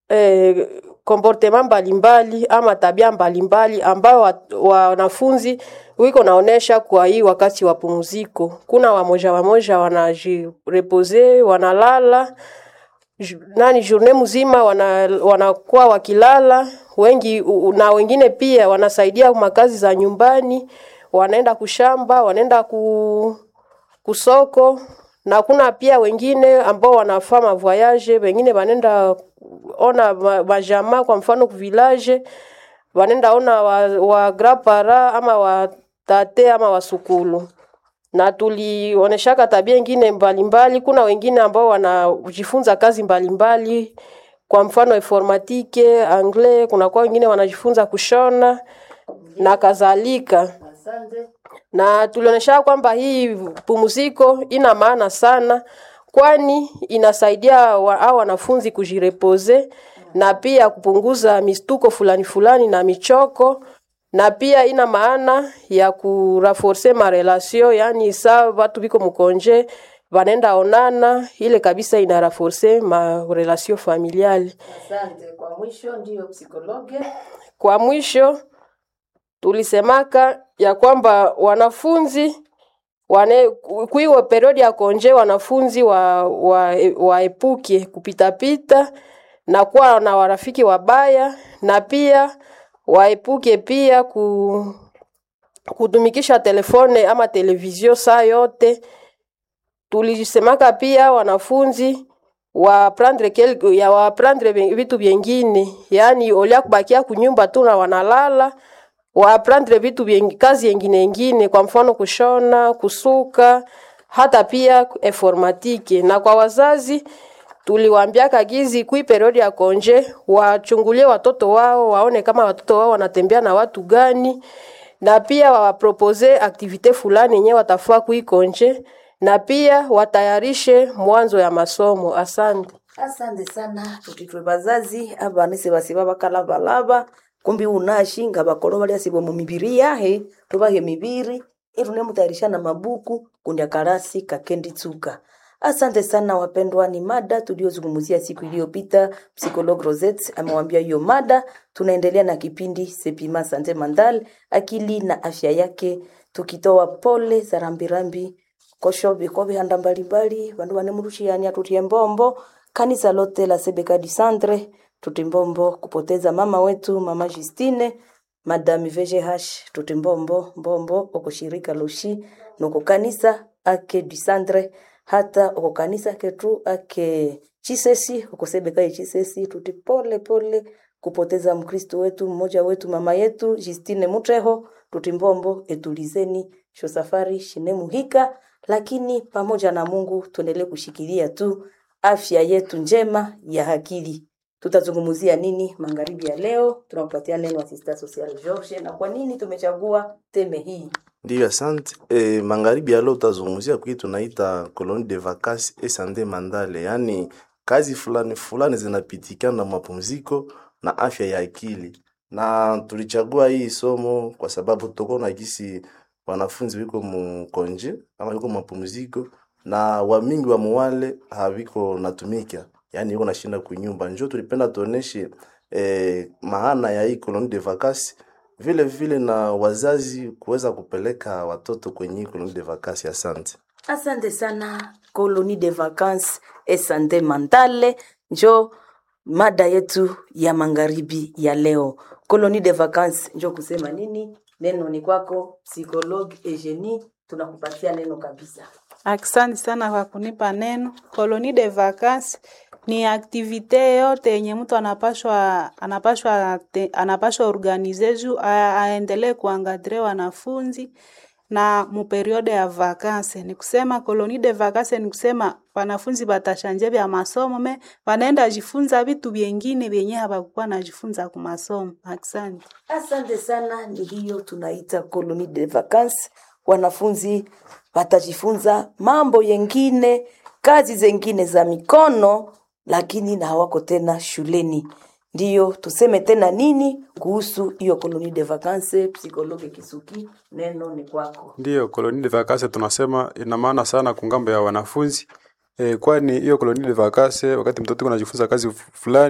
comportement mbalimbali ama tabia mbalimbali ambao wanafunzi wiko naonesha kwa hii wakati wa pumziko. Kuna wamoja wanajirepose, wanalala journée mzima wanakuwa wakilala, wengi na wengine pia wanasaidia makazi za nyumbani, wanaenda kushamba, wanaenda kusoko, na kuna pia wengine ambao wanafanya voyage, wengine wanaenda ona majama kwa mfano ku village, wanaenda ona wa grandparents ama wa tate ama wasukulu. Na tulioneshaka tabia nyingine mbalimbali. Kuna wengine ambao wanajifunza kazi mbalimbali, kwa mfano informatique, anglais, kuna kwa wengine wanajifunza kushona na kadhalika. Na tulionesha kwamba hii pumziko ina maana sana, kwani inasaidia hao wanafunzi kujirepose na pia kupunguza mistuko fulani na michoko, na pia ina maana ya kuraforcer ma relation, yani sa watu biko mkonje wanaenda onana, ile kabisa ina renforcer ma relation familiale. Asante. Kwa mwisho ndio psikologe. Kwa mwisho tulisemaka ya kwamba wanafunzi kuiwe periodi ya konje, wanafunzi waepuke kupitapita na kuwa na warafiki wabaya, na pia waepuke pia kutumikisha telefone ama televizio saa yote. Tulisemaka pia wanafunzi waprendre vitu vingine, yani olia kubakia kunyumba tu na wanalala, waprendre vitu kazi nyingine, kwa mfano kushona, kusuka, hata pia informatique. Na kwa wazazi tuliwaambia kagizi kui periodi ya konje wachungulie watoto wao, waone kama watoto wao wanatembea na watu gani, na pia wapropose activite fulani yenyewe watafua kui konje, na pia watayarishe mwanzo ya masomo. Asante. Asante sana. Tutitwe bazazi abanise basiba bakala balaba kumbi unashinga bakoro bali asibo mu mibiri yahe tubahe mibiri irune mutayarisha na mabuku kundi karasi kakendi tsuka. Asante sana wapendwa, ni mada tuliozungumzia siku iliyopita. Psychologue Rosette amewambia hiyo mada. Tunaendelea na kipindi Sepima Sante Mandal, akili na afya yake, tukitoa pole za rambirambi kosho bikobi handa mbalimbali bandu banemurushiani atutiembombo kanisa lote la Sebeka du Centre tutimbombo kupoteza mama wetu mama Justine Madame VGH tutimbombo mbombo okushirika loshi noko kanisa ake du Centre, hata oko kanisa ketu ake Chisesi okosebeka Chisesi tutipole pole kupoteza Mkristo wetu mmoja wetu mama yetu Justine Mutreho tutimbombo etulizeni sho safari shinemu hika, lakini pamoja na Mungu tuendelee kushikilia tu afya yetu njema ya akili. Tutazungumzia nini magharibi ya leo? Tunampatia neno assistant social George, na kwa nini tumechagua teme hii? Ndio, asante. Magharibi ya leo tutazungumzia kitu tunaita colonie de vacances et santé mentale, yani kazi fulani zinapitikana na mapumziko na afya ya akili. Na tulichagua hii somo kwa sababu tuko na gisi wanafunzi wiko mkonje ama wiko mapumziko, na wamingi wa mwale haviko natumika, yani yuko nashinda kunyumba. Njoo tulipenda tuoneshe maana ya hii colonie de vacances, vile na wazazi kuweza kupeleka watoto kwenye colonie de vacances. Asante. Asante sana. Colonie de vacances et santé mentale njoo mada yetu ya magharibi ya leo. Colonie de vacances njoo kusema nini? Neno ni kwako psychologue Eugenie, tunakupatia neno kabisa. Asante sana kwa kunipa neno. Colonie de vacances ni activite yote yenye mtu anapashwa organize juu aendelee kuangadre wanafunzi na mu periode ya vacances. Ni kusema colonie de vacances ni kusema wanafunzi batashanje vya masomo wanaenda jifunza vitu vingine vyenye hawakuwa najifunza kwa masomo. Asante. Asante sana. Ni hiyo tunaita colonie de vacances. Wanafunzi watajifunza mambo yengine, kazi zengine za mikono, lakini na hawako tena shuleni. Ndiyo tuseme tena nini kuhusu hiyo colonie de vacances? Psychologue Kisuki, neno ni kwako. Ndiyo, colonie de vacances tunasema ina maana sana kungambo ya wanafunzi. Kwani hiyo colonie de vacances wakati mtoto anajifunza kazi fulani